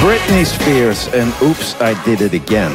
Britney Spears en Oops, I Did It Again.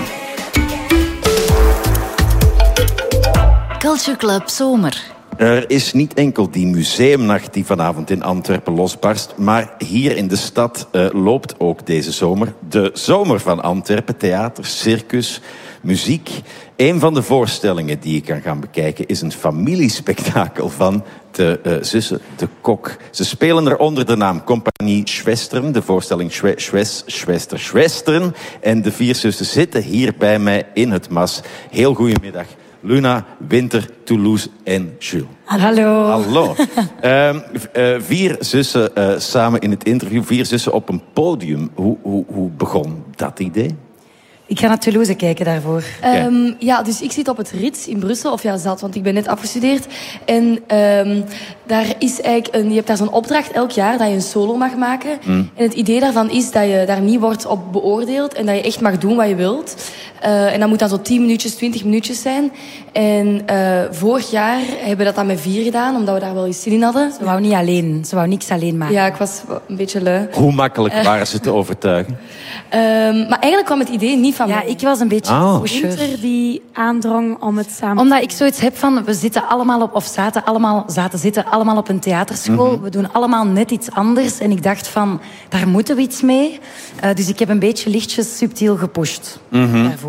Culture Club Zomer. Er is niet enkel die museumnacht die vanavond in Antwerpen losbarst, maar hier in de stad loopt ook deze zomer de Zomer van Antwerpen. Theater, circus, muziek. Een van de voorstellingen die je kan gaan bekijken is een familiespektakel van de zussen De Kok. Ze spelen er onder de naam Compagnie Schwestern, de voorstelling Schwestern. En de 4 zussen zitten hier bij mij in het mas. Heel goedemiddag. Luna, Winter, Toulouse en Jules. Hallo. Hallo. 4 zussen samen in het interview. 4 zussen op een podium. Hoe begon dat idee? Ik ga naar Toulouse kijken daarvoor. Dus ik zit op het Rits in Brussel. Of ja, zat, want ik ben net afgestudeerd. En daar is eigenlijk je hebt daar zo'n opdracht elk jaar dat je een solo mag maken. En het idee daarvan is dat je daar niet wordt op beoordeeld. En dat je echt mag doen wat je wilt. En dat moet dan zo 10 minuutjes, 20 minuutjes zijn. En vorig jaar hebben we dat dan met 4 gedaan, omdat we daar wel eens zin in hadden. Ze wou niet alleen. Ze wou niks alleen maken. Ja, ik was een beetje lui. Hoe makkelijk waren ze te overtuigen? Maar eigenlijk kwam het idee niet van mij. Ik was een beetje Winter die aandrong om het samen omdat ik zoiets heb van, we zitten allemaal zitten allemaal op een theaterschool. We doen allemaal net iets anders. En ik dacht van, daar moeten we iets mee. Dus ik heb een beetje lichtjes subtiel gepusht daarvoor.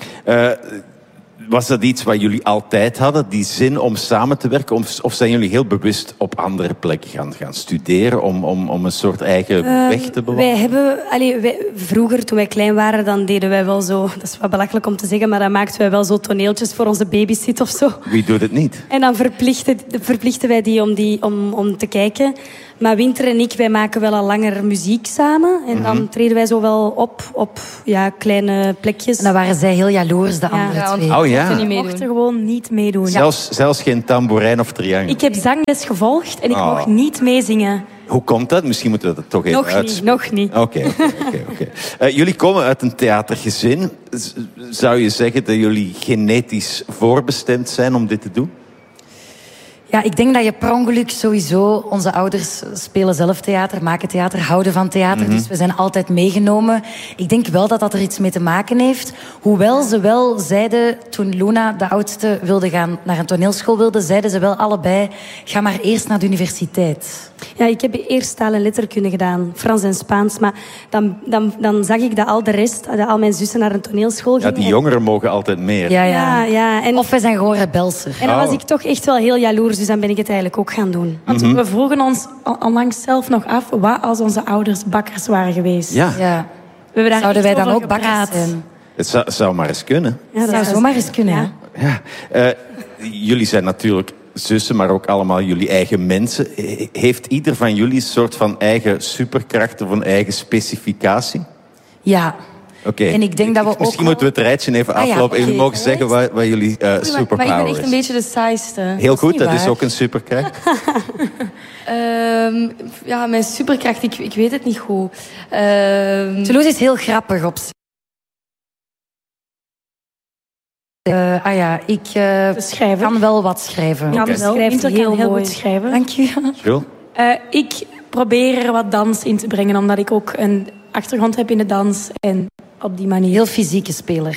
Was dat iets wat jullie altijd hadden, die zin om samen te werken? Of zijn jullie heel bewust op andere plekken gaan studeren om een soort eigen weg te bewandelen? Vroeger, toen wij klein waren, dan deden wij wel zo... Dat is wat belachelijk om te zeggen, maar dan maakten wij wel zo toneeltjes voor onze babysit of zo. Wie doet het niet? En dan verplichten wij die om te kijken. Maar Winter en ik, wij maken wel al langer muziek samen. En dan treden wij zo wel op kleine plekjes. En dan waren zij heel jaloers, de andere twee. Oh ja? We mochten gewoon niet meedoen. Zelfs geen tamboerijn of triangel? Ik heb zangles gevolgd en ik mocht niet meezingen. Hoe komt dat? Misschien moeten we dat toch even uitspreken. Nog niet. Oké. Jullie komen uit een theatergezin. Zou je zeggen dat jullie genetisch voorbestemd zijn om dit te doen? Ja, ik denk dat je per ongeluk sowieso... Onze ouders spelen zelf theater, maken theater, houden van theater. Dus we zijn altijd meegenomen. Ik denk wel dat dat er iets mee te maken heeft. Hoewel ze wel zeiden, toen Luna, de oudste, wilde gaan naar een toneelschool wilde, zeiden ze wel allebei, ga maar eerst naar de universiteit. Ja, ik heb eerst taal en letterkunde gedaan, Frans en Spaans. Maar dan zag ik dat al de rest, dat al mijn zussen naar een toneelschool gingen. Ja, die jongeren mogen altijd meer. Ja. Of wij zijn gewoon rebelser. En dan was ik toch echt wel heel jaloers, dus dan ben ik het eigenlijk ook gaan doen. Want we vroegen ons onlangs zelf nog af, wat als onze ouders bakkers waren geweest? Ja. Zouden wij dan ook bakkers zijn? Het zou maar eens kunnen. Ja, dat zou zomaar eens kunnen, ja. Jullie zijn natuurlijk zussen, maar ook allemaal jullie eigen mensen. Heeft ieder van jullie een soort van eigen superkracht of een eigen specificatie? Ja. Oké. En ik denk dat we Misschien moeten we het rijtje even aflopen. En jullie mogen zeggen wat jullie superpower Maar ik ben echt is. een beetje de saaiste. Heel goed, dat is ook een superkracht. Mijn superkracht, ik weet het niet goed. Toulouse is heel grappig op zich. Ik kan wel wat schrijven. Ja, schrijft heel goed schrijven. Dank je. Jules? Ik probeer er wat dans in te brengen, omdat ik ook een achtergrond heb in de dans. En op die manier... Heel fysieke speler.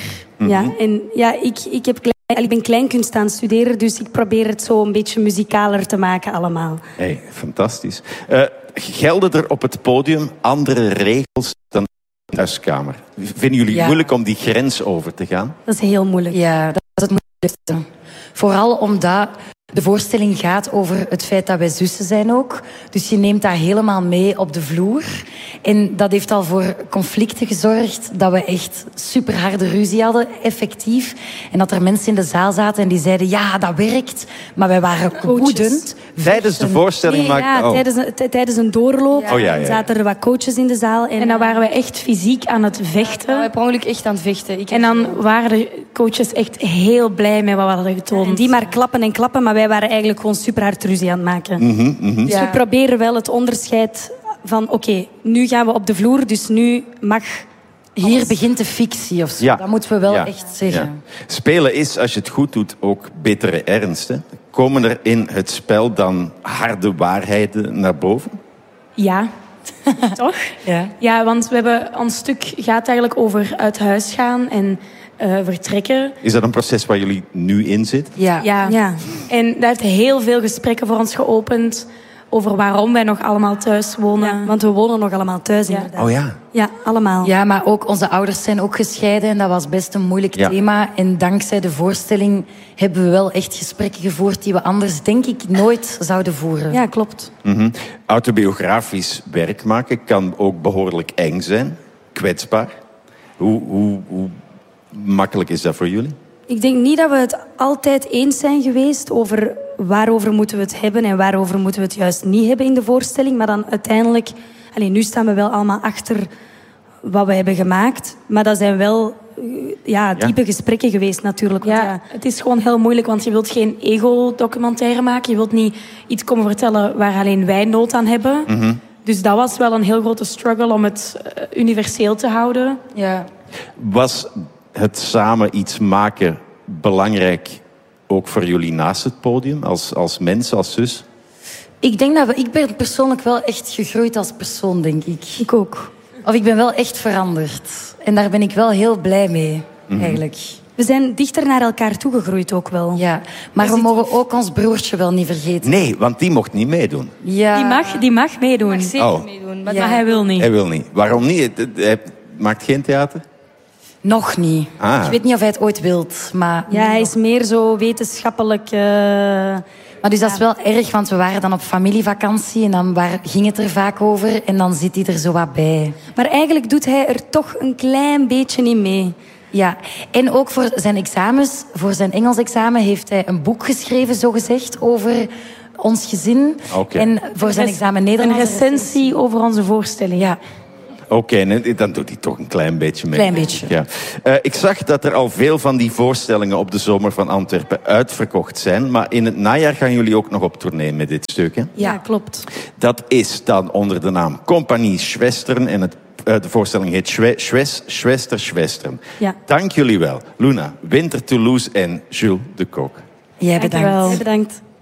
Ik ben kleinkunst aan het studeren, dus ik probeer het zo een beetje muzikaler te maken allemaal. Hey, fantastisch. Gelden er op het podium andere regels dan in de huiskamer? Vinden jullie het moeilijk om die grens over te gaan? Dat is heel moeilijk. Ja, dat is het moeilijkste. Vooral omdat de voorstelling gaat over het feit dat wij zussen zijn ook. Dus je neemt dat helemaal mee op de vloer. En dat heeft al voor conflicten gezorgd. Dat we echt super harde ruzie hadden, effectief. En dat er mensen in de zaal zaten en die zeiden, ja, dat werkt. Maar wij waren woedend. Tijdens de voorstelling tijdens een doorloop zaten er wat coaches in de zaal. En dan waren we echt fysiek aan het vechten. Ja, we waren per ongeluk echt aan het vechten. En dan waren de coaches echt heel blij met wat we hadden getoond. En die maar klappen, maar wij waren eigenlijk gewoon super hard ruzie aan het maken. Dus we proberen wel het onderscheid van, oké, nu gaan we op de vloer, dus nu mag... Hier begint de fictie of zo. Ja. Dat moeten we wel echt zeggen. Ja. Spelen is, als je het goed doet, ook bittere ernst. Hè? Komen er in het spel dan harde waarheden naar boven? Ja. Toch? Ja. Ja, want we hebben, ons stuk gaat eigenlijk over uit huis gaan en vertrekken. Is dat een proces waar jullie nu in zitten? Ja. Ja. En daar heeft heel veel gesprekken voor ons geopend over waarom wij nog allemaal thuis wonen. Ja, want we wonen nog allemaal thuis, Ja. inderdaad. Oh ja. Ja, allemaal. Ja, maar ook onze ouders zijn ook gescheiden en dat was best een moeilijk Ja. thema. En dankzij de voorstelling hebben we wel echt gesprekken gevoerd die we anders denk ik nooit zouden voeren. Ja, klopt. Autobiografisch werk maken kan ook behoorlijk eng zijn. Kwetsbaar. Hoe makkelijk is dat voor jullie? Ik denk niet dat we het altijd eens zijn geweest over waarover moeten we het hebben en waarover moeten we het juist niet hebben in de voorstelling. Maar dan uiteindelijk... nu staan we wel allemaal achter wat we hebben gemaakt. Maar dat zijn wel diepe gesprekken geweest natuurlijk. Want Ja, het is gewoon heel moeilijk, want je wilt geen ego-documentaire maken. Je wilt niet iets komen vertellen waar alleen wij nood aan hebben. Dus dat was wel een heel grote struggle om het universeel te houden. Ja. Was het samen iets maken belangrijk ook voor jullie naast het podium? Als mens, als zus? Ik denk ik ben persoonlijk wel echt gegroeid als persoon, denk ik. Ik ook. Of ik ben wel echt veranderd. En daar ben ik wel heel blij mee, eigenlijk. We zijn dichter naar elkaar toegegroeid ook wel. Ja, maar we mogen ook ons broertje wel niet vergeten. Nee, want die mocht niet meedoen. Ja. Die mag meedoen. Mag zeker Oh. meedoen. Maar hij wil niet. Hij wil niet. Waarom niet? Hij maakt geen theater? Nog niet. Ah. Ik weet niet of hij het ooit wilt, maar... Ja, hij is meer zo wetenschappelijk... Maar dus dat is wel erg, want we waren dan op familievakantie en dan ging het er vaak over en dan zit hij er zo wat bij. Maar eigenlijk doet hij er toch een klein beetje niet mee. Ja, en ook voor zijn examens, voor zijn Engels examen heeft hij een boek geschreven, zogezegd, over ons gezin. Oké. En voor zijn examen Een Nederlands... recensie over onze voorstelling. Ja. Oké, dan doet hij toch een klein beetje mee. Klein beetje. Ja. Ik zag dat er al veel van die voorstellingen op de Zomer van Antwerpen uitverkocht zijn. Maar in het najaar gaan jullie ook nog op tournee met dit stuk, hè? Ja, klopt. Dat is dan onder de naam Compagnie Schwestern. En de voorstelling heet Schwestern. Ja. Dank jullie wel. Luna, Winter Toulouse en Jules de Kok. Jij bedankt. Dankjewel. Bedankt.